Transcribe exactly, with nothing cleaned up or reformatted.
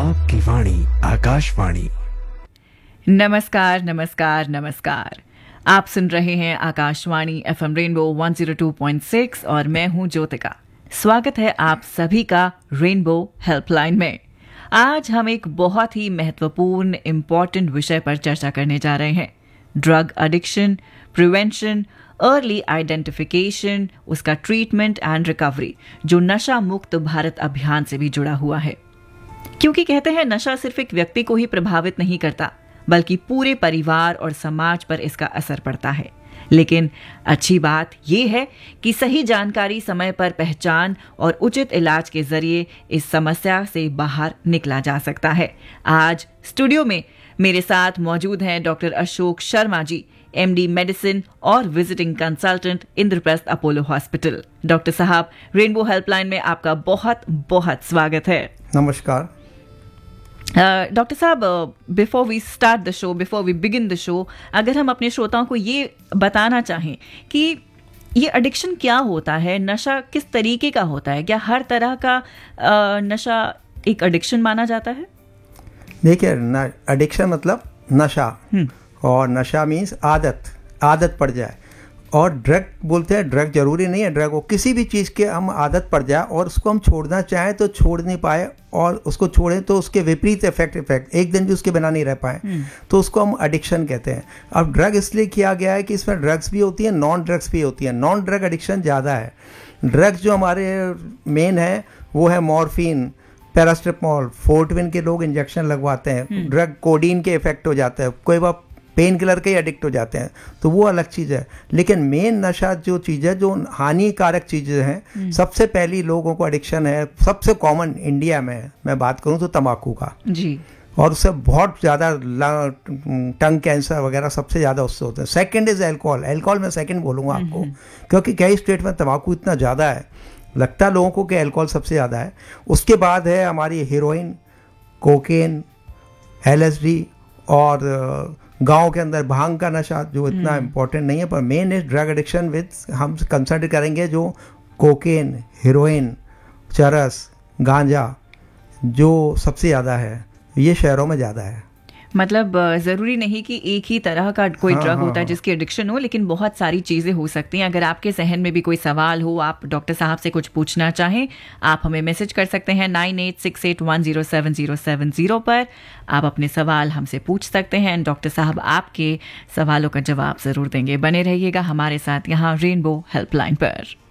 आपकी वाणी आकाशवाणी। नमस्कार नमस्कार नमस्कार। आप सुन रहे हैं Akashvani FM rainbow one zero two point six और मैं हूं ज्योतिका। स्वागत है आप सभी का रेनबो हेल्पलाइन में। आज हम एक बहुत ही महत्वपूर्ण इम्पॉर्टेंट विषय पर चर्चा करने जा रहे हैं। Drug addiction, prevention, early identification, उसका ट्रीटमेंट एंड रिकवरी, जो नशा मुक्त भारत अभियान से भी जुड़ा हुआ है। क्योंकि कहते हैं नशा सिर्फ एक व्यक्ति को ही प्रभावित नहीं करता, बल्कि पूरे परिवार और समाज पर इसका असर पड़ता है। लेकिन अच्छी बात यह है कि सही जानकारी, समय पर पहचान और उचित इलाज के जरिए इस समस्या से बाहर निकला जा सकता है। आज स्टूडियो में मेरे साथ मौजूद हैं doctor Ashok Sharma ji, MD medicine और visiting consultant, Indraprastha Apollo hospital. Doctor साहब, रेनबो हेल्पलाइन में आपका बहुत बहुत स्वागत है। नमस्कार डॉक्टर साहब, before we start the show, before we begin the show, अगर हम अपने श्रोताओं को ये बताना चाहें कि ये एडिक्शन क्या होता है, नशा किस तरीके का होता है, क्या हर तरह का uh, नशा एक एडिक्शन माना जाता है? देखिए, एडिक्शन मतलब नशा, और नशा मीन्स आदत, आदत पड़ जाए। और ड्रग बोलते हैं, ड्रग जरूरी नहीं है, ड्रग हो किसी भी चीज़ के हम आदत पड़ जाए और उसको हम छोड़ना चाहें तो छोड़ नहीं पाए, और उसको छोड़ें तो उसके विपरीत इफेक्ट इफेक्ट एक दिन भी उसके बिना नहीं रह पाए, तो उसको हम एडिक्शन कहते हैं। अब ड्रग इसलिए किया गया है कि इसमें ड्रग्स भी होती हैं, नॉन ड्रग्स भी होती हैं। नॉन ड्रग एडिक्शन ज़्यादा है। ड्रग्स जो हमारे मेन है वो है मॉर्फिन, पैरास्टेमोल, फोर्टविन के लोग इंजेक्शन लगवाते हैं। ड्रग कोडीन के इफेक्ट हो जाते हैं, कोई बार पेन किलर के एडिक्ट हो जाते हैं, तो वो अलग चीज़ है। लेकिन मेन नशा जो चीज़ है, जो हानिकारक चीज़ें हैं, सबसे पहली लोगों को एडिक्शन है, सबसे कॉमन इंडिया में मैं बात करूं तो तंबाकू का जी, और उससे बहुत ज़्यादा टंग कैंसर वगैरह सबसे ज़्यादा उससे होते हैं। Second is alcohol. अल्कोहल मैं सेकंड बोलूँगा आपको, क्योंकि कई स्टेट में तंबाकू इतना ज़्यादा है, लगता है लोगों को कि अल्कोहल सबसे ज़्यादा है। उसके बाद है हमारी हीरोइन, कोकेन, एलएसडी, और गांव के अंदर भांग का नशा, जो इतना इम्पोर्टेंट नहीं है, पर main is drug addiction with, हम कंसल्ट करेंगे जो कोकेन, हीरोइन, चरस, गांजा, जो सबसे ज़्यादा है, ये शहरों में ज़्यादा है। मतलब ज़रूरी नहीं कि एक ही तरह का कोई हाँ, ड्रग हाँ, होता है जिसकी एडिक्शन हो, लेकिन बहुत सारी चीज़ें हो सकती हैं। अगर आपके जहन में भी कोई सवाल हो, आप डॉक्टर साहब से कुछ पूछना चाहें, आप हमें मैसेज कर सकते हैं nine eight six eight one zero seven zero seven zero पर। आप अपने सवाल हमसे पूछ सकते हैं, डॉक्टर साहब आपके सवालों का जवाब ज़रूर देंगे। बने रहिएगा हमारे साथ यहाँ रेनबो हेल्पलाइन पर।